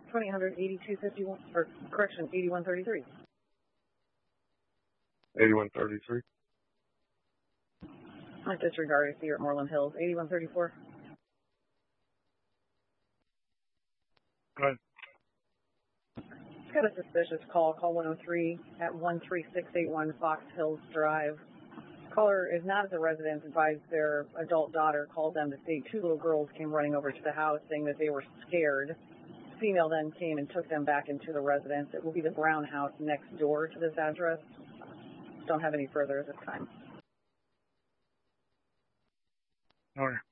2000 8251, or correction, 8133. 8133. I disregard it here at Moreland Hills. 8134. Go ahead. Got a suspicious call. Call 103 at 13681 Fox Hills Drive. Caller is not at the residence. Advised their adult daughter called them to say 2 little girls came running over to the house saying that they were scared. The female then came and took them back into the residence. It will be the Brown house next door to this address. Don't have any further at this time. All right.